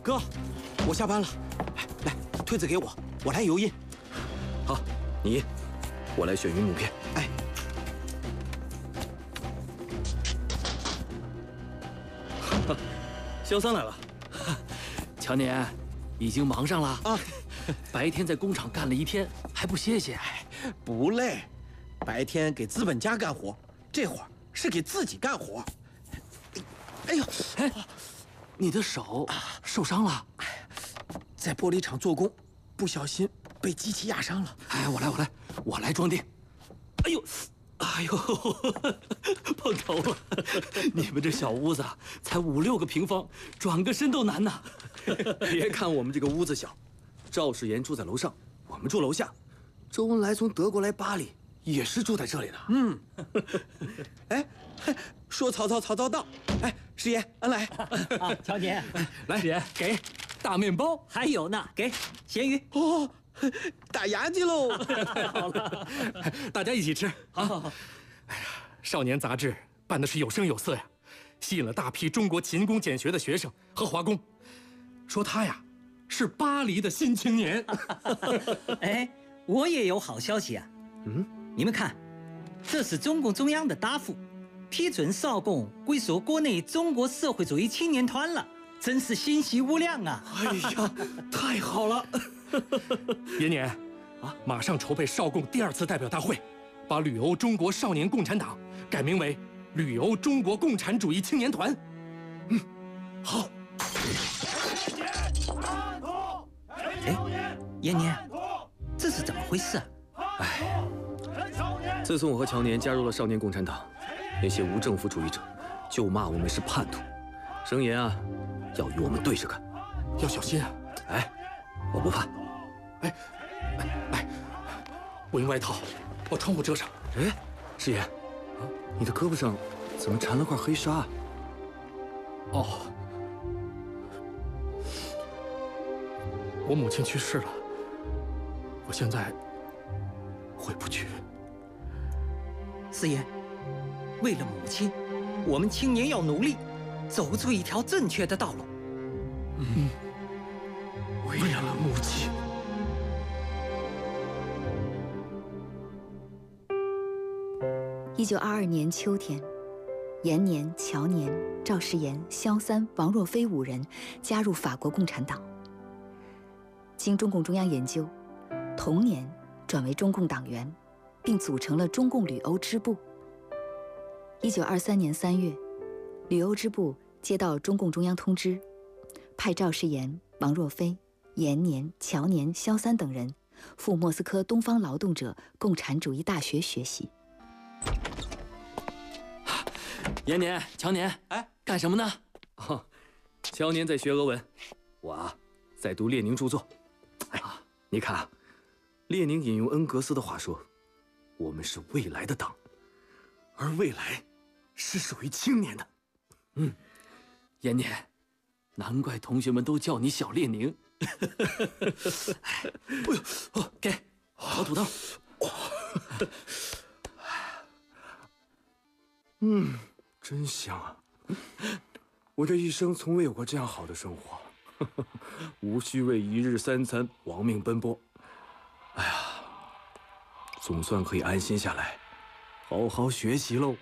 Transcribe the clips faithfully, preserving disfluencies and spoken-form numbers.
哥，我下班了，来，推子给我，我来油印。 好，你印，我来选云母片。 哎。 萧三来了， 乔年，已经忙上了啊！ 白天在工厂干了一天，还不歇歇？ 哎，不累，白天给资本家干活，这会儿是给自己干活。哎呦， 哎，你的手受伤了？ 哎，在玻璃厂做工，不小心被机器压伤了。 哎，我来，我来，我来装订。哎呦！ 哎呦，碰头了！你们这小屋子才五六个平方，转个身都难呐。 别看我们这个屋子小，赵世炎住在楼上，我们住楼下。周恩来从德国来巴黎，也是住在这里的。 嗯。哎，说曹操，曹操到。哎，师爷，恩来。 啊，乔年， 来，姐给大面包， 还有呢，给咸鱼。 哦。 打牙祭喽！ 太好了， 大家一起吃啊！哎呀，少年杂志办的是有声有色呀，吸引了大批中国勤工俭学的学生和华工，说他呀是巴黎的新青年。 哎，我也有好消息啊！嗯，你们看，这是中共中央的答复，批准少共归属国内中国社会主义青年团了，真是欣喜无量啊！ 哎呀，太好了！ 延年，啊，马上筹备少共第二次代表大会，把旅欧中国少年共产党改名为旅欧中国共产主义青年团。嗯，好。 哎，延年，这是怎么回事啊？ 哎，自从我和乔年加入了少年共产党，那些无政府主义者就骂我们是叛徒，声言啊要与我们对着干， 要小心啊！ 哎，我不怕。 哎，哎哎，我用外套把窗户遮上。 哎，师爷，啊，你的胳膊上怎么缠了块黑纱？ 哦，我母亲去世了，我现在回不去。 师爷，为了母亲，我们青年要努力，走出一条正确的道路。 嗯，为了母亲。 一九二二年秋天，延年、乔年、赵世炎、萧三、王若飞五人加入法国共产党。经中共中央研究，同年转为中共党员，并组成了中共旅欧支部。一九二三年三月，旅欧支部接到中共中央通知，派赵世炎、王若飞、延年、乔年、萧三等人赴莫斯科东方劳动者共产主义大学学习。 延年、乔年，哎，干什么呢？ 哦，乔年在学俄文，我啊在读列宁著作。哎，你看啊，列宁引用恩格斯的话说：“我们是未来的党，而未来是属于青年的。” 嗯，延年，难怪同学们都叫你小列宁。哎呦，哦，给烤土豆。 嗯。 真香啊！我这一生从未有过这样好的生活，无需为一日三餐亡命奔波。哎呀，总算可以安心下来，好好学习喽。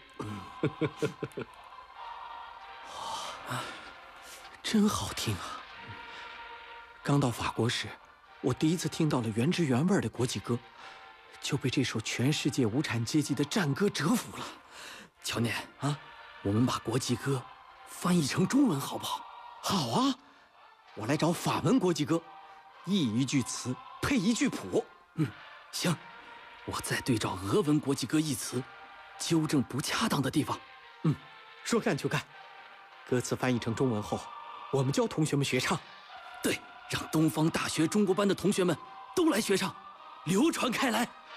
哇，真好听啊！刚到法国时，我第一次听到了原汁原味的国际歌，就被这首全世界无产阶级的战歌折服了。 乔年啊！ 我们把国际歌翻译成中文好不好？ 好啊，我来找法文国际歌，译一句词配一句谱。 嗯，行，我再对照俄文国际歌译词，纠正不恰当的地方。 嗯，说干就干。歌词翻译成中文后，我们教同学们学唱。 对，让东方大学中国班的同学们都来学唱，流传开来。